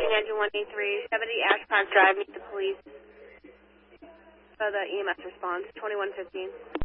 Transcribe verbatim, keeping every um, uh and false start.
morning, engine one eight three, seventy Ashpond Drive, meet the police. So the E M S response, twenty-one fifteen.